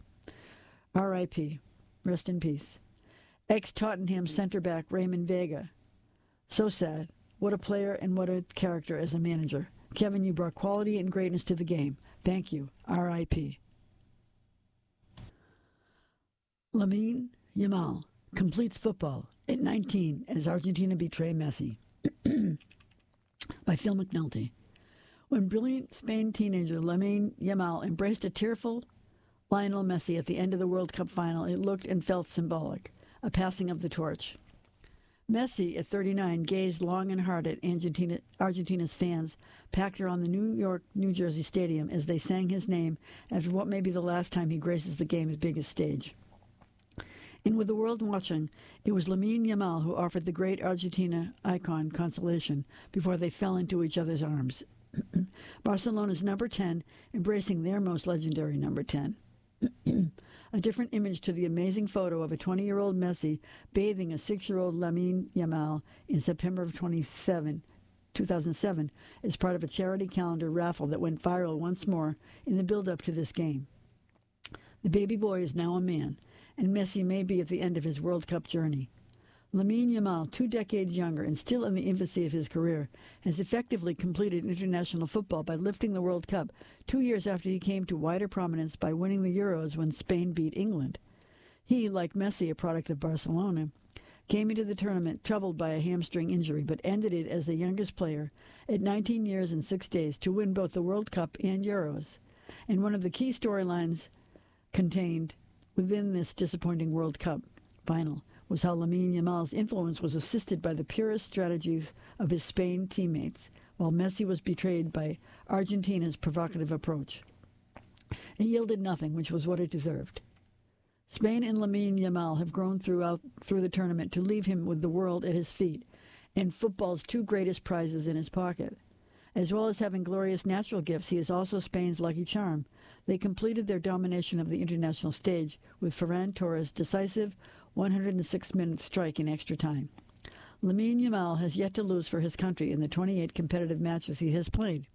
A: R I P Rest in peace. Ex-Tottenham centre-back Raymond Vega. So sad. What a player and what a character as a manager. Kevin, you brought quality and greatness to the game. Thank you. R I P Lamine Yamal completes football at nineteen as Argentina betray Messi. By Phil McNulty. When brilliant Spain teenager Lamine Yamal embraced a tearful Lionel Messi at the end of the World Cup final, it looked and felt symbolic, a passing of the torch. Messi, at thirty-nine, gazed long and hard at Argentina, Argentina's fans packed around the New York-New Jersey Stadium as they sang his name after what may be the last time he graces the game's biggest stage. And with the world watching, it was Lamine Yamal who offered the great Argentina icon consolation before they fell into each other's arms. Barcelona's number ten embracing their most legendary number ten. A different image to the amazing photo of a twenty-year-old Messi bathing a six-year-old Lamine Yamal in September of twenty-seven, two thousand seven as part of a charity calendar raffle that went viral once more in the build-up to this game. The baby boy is now a man, and Messi may be at the end of his World Cup journey. Lamine Yamal, two decades younger and still in the infancy of his career, has effectively completed international football by lifting the World Cup two years after he came to wider prominence by winning the Euros when Spain beat England. He, like Messi, a product of Barcelona, came into the tournament troubled by a hamstring injury, but ended it as the youngest player at nineteen years and six days to win both the World Cup and Euros. And one of the key storylines contained within this disappointing World Cup final was how Lamine Yamal's influence was assisted by the purest strategies of his Spain teammates, while Messi was betrayed by Argentina's provocative approach. It yielded nothing, which was what it deserved. Spain and Lamine Yamal have grown throughout through the tournament to leave him with the world at his feet and football's two greatest prizes in his pocket. As well as having glorious natural gifts, he is also Spain's lucky charm. They completed their domination of the international stage with Ferran Torres' decisive one hundred six minute strike in extra time. Lamine Yamal has yet to lose for his country in the twenty-eight competitive matches he has played.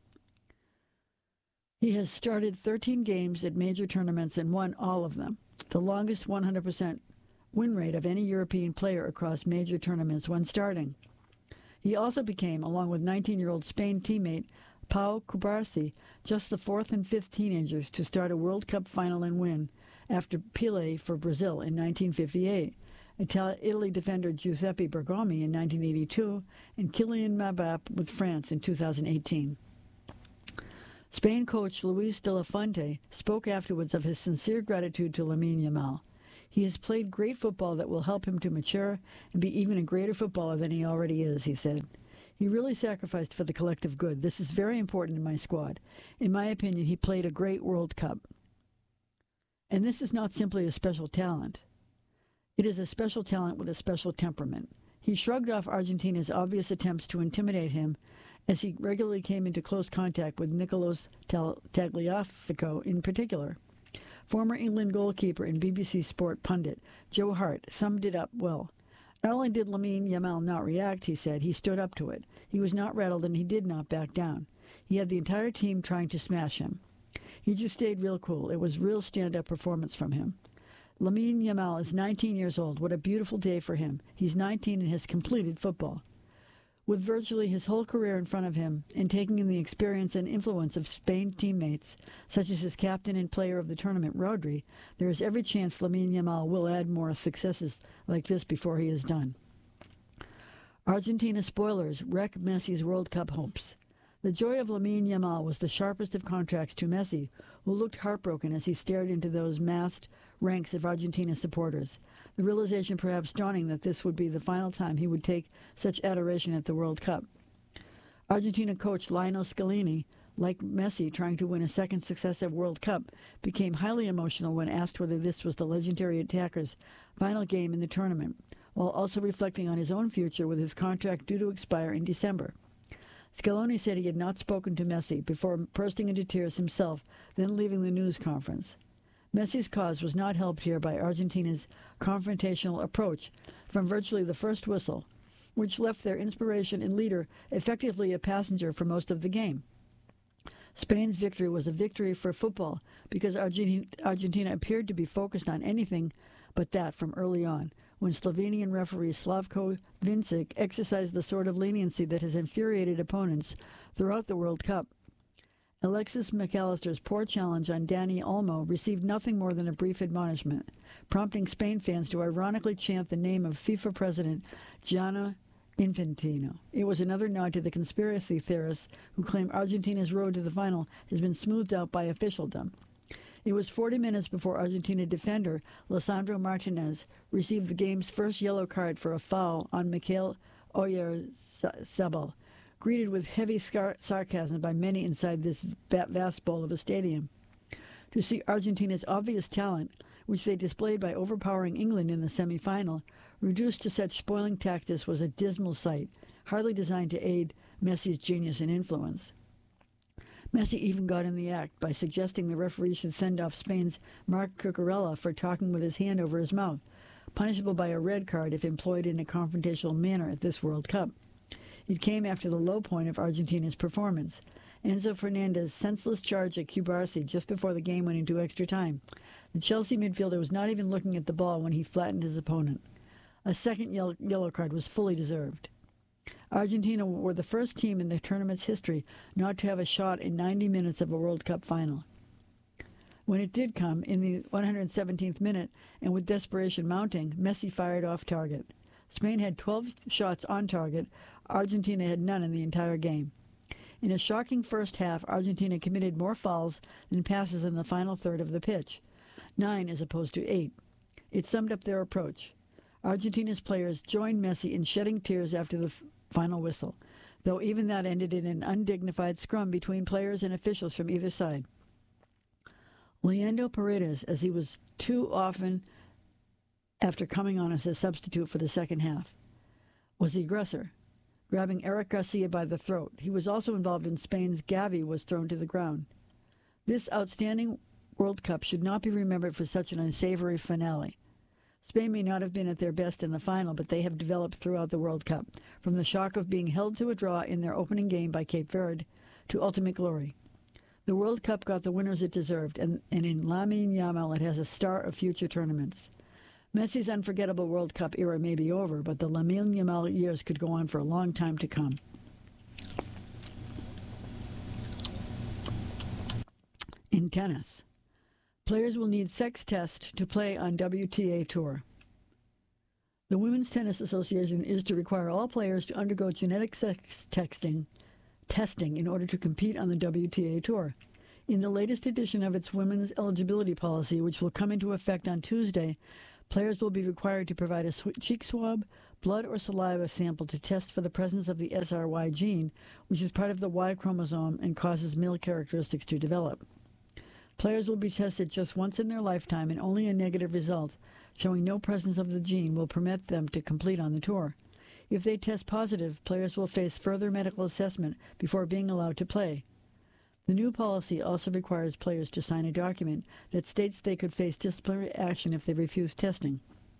A: He has started thirteen games at major tournaments and won all of them, the longest one hundred percent win rate of any European player across major tournaments when starting. He also became, along with nineteen-year-old Spain teammate Pau Cubarsí, just the fourth and fifth teenagers to start a World Cup final and win, after Pelé for Brazil in nineteen fifty-eight. Itali- Italy defender Giuseppe Bergomi in nineteen eighty-two, and Kylian Mbappé with France in two thousand eighteen. Spain coach Luis de la Fuente spoke afterwards of his sincere gratitude to Lamine Yamal. He has played great football that will help him to mature and be even a greater footballer than he already is, he said. He really sacrificed for the collective good. This is very important in my squad. In my opinion, he played a great World Cup. And this is not simply a special talent. It is a special talent with a special temperament. He shrugged off Argentina's obvious attempts to intimidate him as he regularly came into close contact with Nicolas Tagliafico in particular. Former England goalkeeper and B B C Sport pundit Joe Hart summed it up well. Not only did Lamine Yamal not react, he said, he stood up to it. He was not rattled and he did not back down. He had the entire team trying to smash him. He just stayed real cool. It was real stand-up performance from him. Lamine Yamal is nineteen years old. What a beautiful day for him. He's nineteen and has completed football. With virtually his whole career in front of him, and taking in the experience and influence of Spain teammates, such as his captain and player of the tournament, Rodri, there is every chance Lamine Yamal will add more successes like this before he is done. Argentina spoilers wreck Messi's World Cup hopes. The joy of Lamine Yamal was the sharpest of contrasts to Messi, who looked heartbroken as he stared into those massed ranks of Argentina supporters, the realization perhaps dawning that this would be the final time he would take such adoration at the World Cup. Argentina coach Lionel Scaloni, like Messi trying to win a second successive World Cup, became highly emotional when asked whether this was the legendary attacker's final game in the tournament, while also reflecting on his own future with his contract due to expire in December. Scaloni said he had not spoken to Messi before bursting into tears himself, then leaving the news conference. Messi's cause was not helped here by Argentina's confrontational approach from virtually the first whistle, which left their inspiration and leader effectively a passenger for most of the game. Spain's victory was a victory for football because Argentina appeared to be focused on anything but that from early on, when Slovenian referee Slavko Vincic exercised the sort of leniency that has infuriated opponents throughout the World Cup. Alexis McAllister's poor challenge on Dani Olmo received nothing more than a brief admonishment, prompting Spain fans to ironically chant the name of FIFA President Gianni Infantino. It was another nod to the conspiracy theorists who claim Argentina's road to the final has been smoothed out by officialdom. It was forty minutes before Argentina defender Lisandro Martinez received the game's first yellow card for a foul on Mikel Oyarzabal, greeted with heavy scar- sarcasm by many inside this vast bowl of a stadium. To see Argentina's obvious talent, which they displayed by overpowering England in the semi-final, reduced to such spoiling tactics was a dismal sight, hardly designed to aid Messi's genius and influence. Messi even got in the act by suggesting the referee should send off Spain's Marc Cucurella for talking with his hand over his mouth, punishable by a red card if employed in a confrontational manner at this World Cup. It came after the low point of Argentina's performance, Enzo Fernandez's senseless charge at Cubarsí just before the game went into extra time. The Chelsea midfielder was not even looking at the ball when he flattened his opponent. A second yellow, yellow card was fully deserved. Argentina were the first team in the tournament's history not to have a shot in ninety minutes of a World Cup final. When it did come, in the one hundred seventeenth minute, and with desperation mounting, Messi fired off target. Spain had twelve shots on target. Argentina had none in the entire game. In a shocking first half, Argentina committed more fouls than passes in the final third of the pitch, nine as opposed to eight. It summed up their approach. Argentina's players joined Messi in shedding tears after the f- final whistle, though even that ended in an undignified scrum between players and officials from either side. Leandro Paredes, as he was too often after coming on as a substitute for the second half, was the aggressor, grabbing Eric Garcia by the throat. He was also involved in Spain's Gavi was thrown to the ground. This outstanding World Cup should not be remembered for such an unsavory finale. Spain may not have been at their best in the final, but they have developed throughout the World Cup, from the shock of being held to a draw in their opening game by Cape Verde to ultimate glory. The World Cup got the winners it deserved, and, and in Lamine Yamal it has a star of future tournaments. Messi's unforgettable World Cup era may be over, but the Lamine Yamal years could go on for a long time to come. In tennis, players will need sex test to play on W T A Tour. The Women's Tennis Association is to require all players to undergo genetic sex texting, testing in order to compete on the W T A Tour. In the latest edition of its women's eligibility policy, which will come into effect on Tuesday, players will be required to provide a cheek swab, blood or saliva sample to test for the presence of the S R Y gene, which is part of the Y chromosome and causes male characteristics to develop. Players will be tested just once in their lifetime, and only a negative result, showing no presence of the gene, will permit them to complete on the tour. If they test positive, players will face further medical assessment before being allowed to play. The new policy also requires players to sign a document that states they could face disciplinary action if they refuse testing.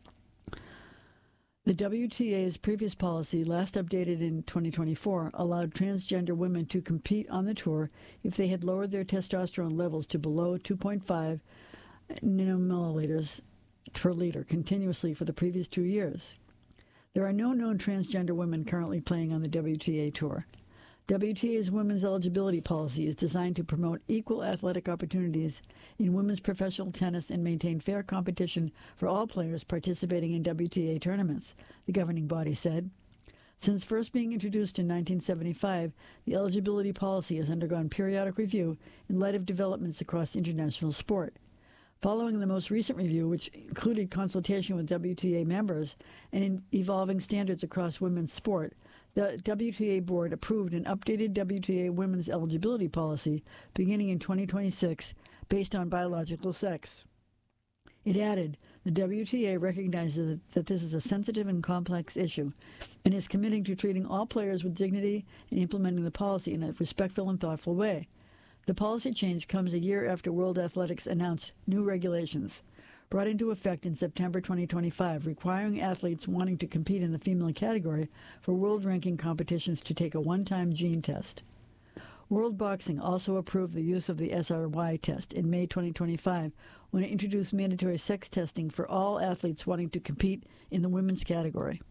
A: The W T A's previous policy, last updated in twenty twenty-four, allowed transgender women to compete on the tour if they had lowered their testosterone levels to below two point five nanomilliliters per liter continuously for the previous two years. There are no known transgender women currently playing on the W T A Tour. W T A's women's eligibility policy is designed to promote equal athletic opportunities in women's professional tennis and maintain fair competition for all players participating in W T A tournaments, the governing body said. Since first being introduced in nineteen seventy-five, the eligibility policy has undergone periodic review in light of developments across international sport. Following the most recent review, which included consultation with W T A members and in evolving standards across women's sport, the W T A board approved an updated W T A women's eligibility policy beginning in twenty twenty-six based on biological sex. It added, the W T A recognizes that this is a sensitive and complex issue and is committing to treating all players with dignity and implementing the policy in a respectful and thoughtful way. The policy change comes a year after World Athletics announced new regulations, brought into effect in September twenty twenty-five, requiring athletes wanting to compete in the female category for world ranking competitions to take a one-time gene test. World Boxing also approved the use of the S R Y test in May twenty twenty-five when it introduced mandatory sex testing for all athletes wanting to compete in the women's category.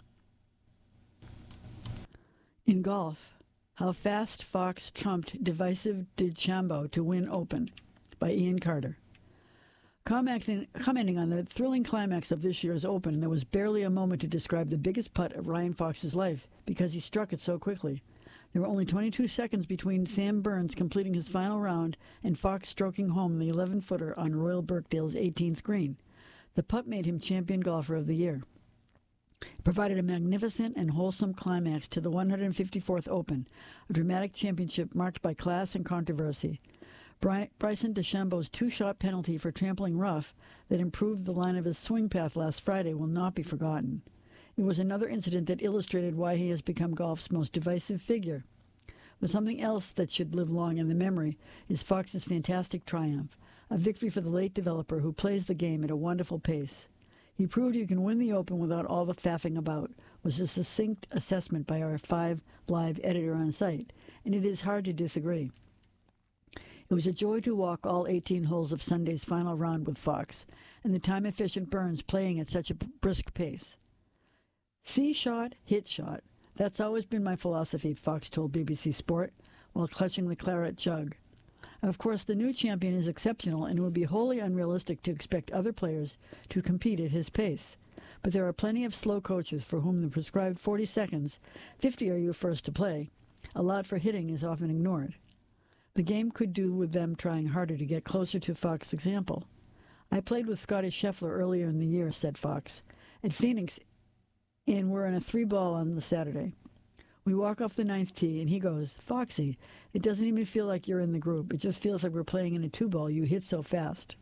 A: In golf, how fast Fox trumped divisive DeChambeau to win Open, by Ian Carter. Commenting, commenting on the thrilling climax of this year's Open, there was barely a moment to describe the biggest putt of Ryan Fox's life because he struck it so quickly. There were only twenty-two seconds between Sam Burns completing his final round and Fox stroking home the eleven-footer on Royal Birkdale's eighteenth green. The putt made him champion golfer of the year. It provided a magnificent and wholesome climax to the one hundred fifty-fourth Open, a dramatic championship marked by class and controversy. Bry- Bryson DeChambeau's two-shot penalty for trampling rough that improved the line of his swing path last Friday will not be forgotten. It was another incident that illustrated why he has become golf's most divisive figure. But something else that should live long in the memory is Fox's fantastic triumph, a victory for the late developer who plays the game at a wonderful pace. He proved you can win the Open without all the faffing about, was a succinct assessment by our five live editor on site, and it is hard to disagree. It was a joy to walk all eighteen holes of Sunday's final round with Fox, and the time-efficient Burns playing at such a brisk pace. See shot, hit shot. That's always been my philosophy, Fox told B B C Sport, while clutching the claret jug. Of course, the new champion is exceptional, and it would be wholly unrealistic to expect other players to compete at his pace. But there are plenty of slow coaches for whom the prescribed forty seconds, fifty are you first to play, allowed for hitting is often ignored. The game could do with them trying harder to get closer to Fox's example. I played with Scotty Scheffler earlier in the year, said Fox, at Phoenix, and we're in a three-ball on the Saturday. We walk off the ninth tee, and he goes, Foxy, it doesn't even feel like you're in the group. It just feels like we're playing in a two-ball. You hit so fast.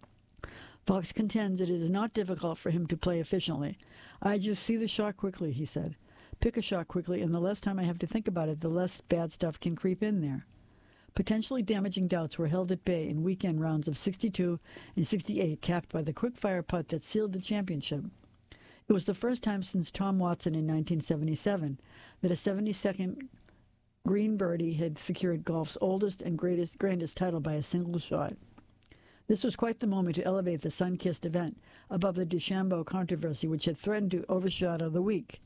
A: Fox contends it is not difficult for him to play efficiently. I just see the shot quickly, he said. Pick a shot quickly, and the less time I have to think about it, the less bad stuff can creep in there. Potentially damaging doubts were held at bay in weekend rounds of sixty-two and sixty-eight, capped by the quick-fire putt that sealed the championship. It was the first time since Tom Watson in nineteen seventy-seven that a seventy-second green birdie had secured golf's oldest and greatest, grandest title by a single shot. This was quite the moment to elevate the sun-kissed event above the DeChambeau controversy, which had threatened to overshadow the week.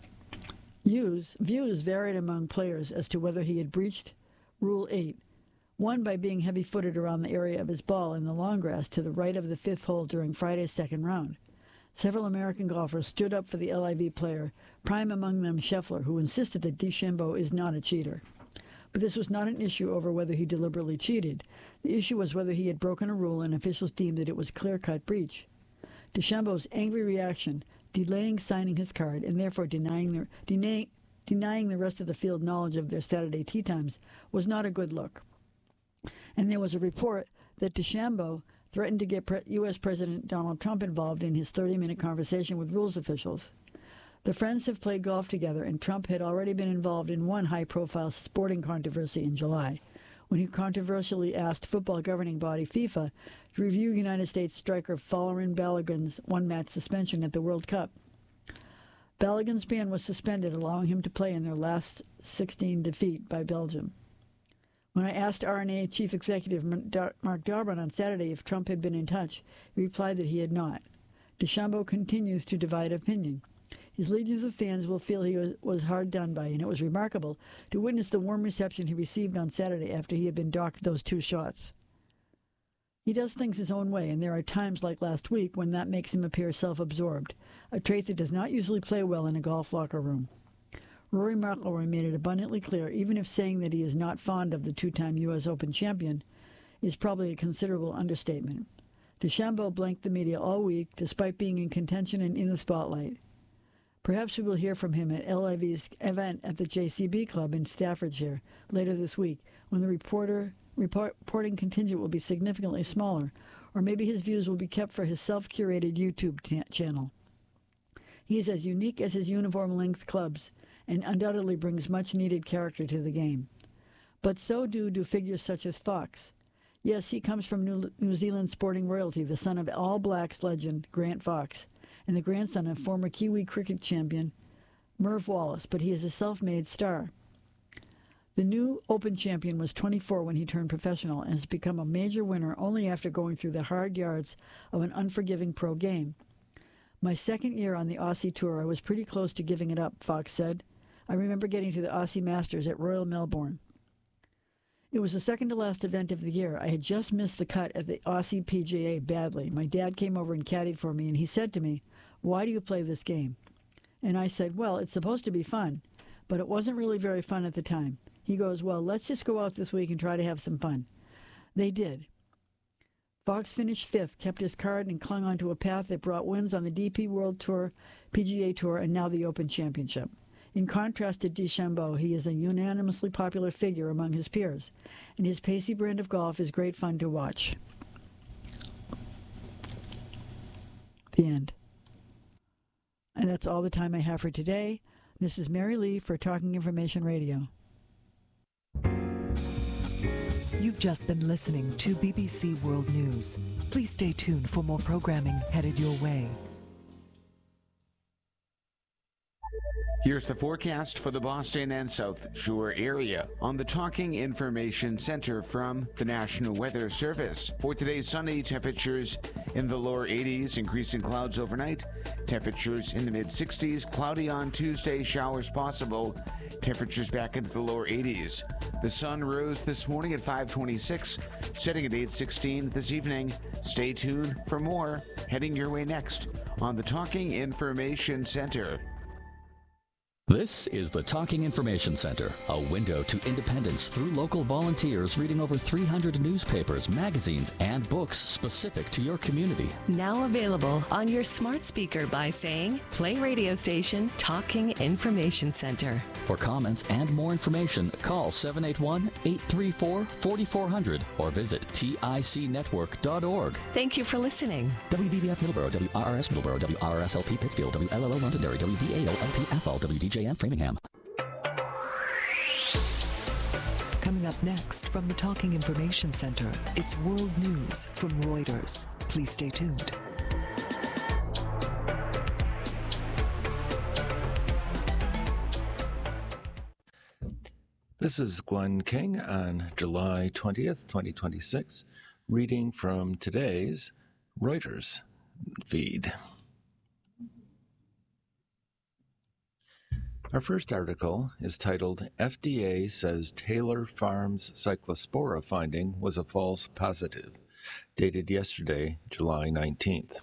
A: Views, views varied among players as to whether he had breached Rule eight, One by being heavy-footed around the area of his ball in the long grass to the right of the fifth hole during Friday's second round. Several American golfers stood up for the L I V player, prime among them Scheffler, who insisted that DeChambeau is not a cheater. But this was not an issue over whether he deliberately cheated. The issue was whether he had broken a rule and officials deemed that it was a clear-cut breach. DeChambeau's angry reaction, delaying signing his card and therefore denying the, denying, denying the rest of the field knowledge of their Saturday tee times, was not a good look. And there was a report that DeChambeau threatened to get Pre- U S President Donald Trump involved in his thirty-minute conversation with rules officials. The friends have played golf together, and Trump had already been involved in one high-profile sporting controversy in July, when he controversially asked football governing body FIFA to review United States striker Folarin Balogun's one-match suspension at the World Cup. Balogun's ban was suspended, allowing him to play in their last sixteen defeat by Belgium. When I asked R N A Chief Executive Mark Darbon on Saturday if Trump had been in touch, he replied that he had not. DeChambeau continues to divide opinion. His legions of fans will feel he was, was hard done by, and it was remarkable to witness the warm reception he received on Saturday after he had been docked those two shots. He does things his own way, and there are times like last week when that makes him appear self-absorbed, a trait that does not usually play well in a golf locker room. Rory McIlroy made it abundantly clear, even if saying that he is not fond of the two-time U S Open champion is probably a considerable understatement. DeChambeau blanked the media all week, despite being in contention and in the spotlight. Perhaps we will hear from him at L I V's event at the J C B Club in Staffordshire later this week, when the reporter report, reporting contingent will be significantly smaller, or maybe his views will be kept for his self-curated YouTube t- channel. He is as unique as his uniform-length clubs, and undoubtedly brings much-needed character to the game. But so do do figures such as Fox. Yes, he comes from New, New Zealand sporting royalty, the son of All Blacks legend Grant Fox, and the grandson of former Kiwi cricket champion Merv Wallace, but he is a self-made star. The new Open champion was twenty-four when he turned professional and has become a major winner only after going through the hard yards of an unforgiving pro game. My second year on the Aussie Tour, I was pretty close to giving it up, Fox said. I remember getting to the Aussie Masters at Royal Melbourne. It was the second-to-last event of the year. I had just missed the cut at the Aussie P G A badly. My dad came over and caddied for me, and he said to me, "Why do you play this game?" And I said, "Well, it's supposed to be fun," but it wasn't really very fun at the time. He goes, "Well, let's just go out this week and try to have some fun." They did. Fox finished fifth, kept his card, and clung onto a path that brought wins on the D P World Tour, P G A Tour, and now the Open Championship. In contrast to DeChambeau, he is a unanimously popular figure among his peers, and his pacey brand of golf is great fun to watch. The end. And that's all the time I have for today. This is Mary Lee for Talking Information Radio.
B: You've just been listening to B B C World News. Please stay tuned for more programming headed your way.
C: Here's the forecast for the Boston and South Shore area on the Talking Information Center from the National Weather Service. For today, sunny, temperatures in the lower eighties, increasing clouds overnight, temperatures in the mid-sixties, cloudy on Tuesday, showers possible, temperatures back into the lower eighties. The sun rose this morning at five twenty-six, setting at eight sixteen this evening. Stay tuned for more heading your way next on the Talking Information Center.
D: This is the Talking Information Center, a window to independence through local volunteers reading over three hundred newspapers, magazines, and books specific to your community.
E: Now available on your smart speaker by saying, play radio station Talking Information Center.
D: For comments and more information, call seven eight one, eight three four, four four zero zero or visit tic network dot org.
E: Thank you for listening.
D: W V B F Middleborough, W R R S Middleborough, W R R S L P Pittsfield, W L L O Londonderry, W V A O L P Athol, W D J M Framingham.
B: Coming up next from the Talking Information Center, it's World News from Reuters. Please stay tuned.
F: This is Glenn King on July twentieth, twenty twenty-six, reading from today's Reuters feed. Our first article is titled, F D A Says Taylor Farms Cyclospora Finding Was a False Positive, dated yesterday, July nineteenth.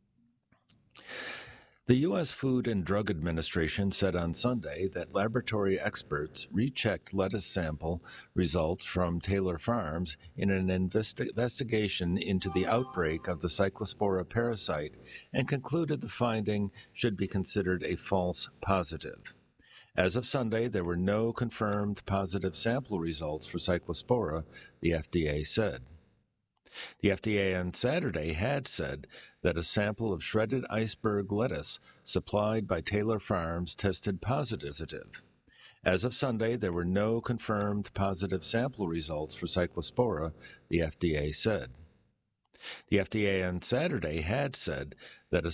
F: The U S Food and Drug Administration said on Sunday that laboratory experts rechecked lettuce sample results from Taylor Farms in an investi- investigation into the outbreak of the Cyclospora parasite and concluded the finding should be considered a false positive. As of Sunday, there were no confirmed positive sample results for Cyclospora, the F D A said. The F D A on Saturday had said that a sample of shredded iceberg lettuce supplied by Taylor Farms tested positive. As of Sunday, there were no confirmed positive sample results for Cyclospora, the F D A said. The F D A on Saturday had said that a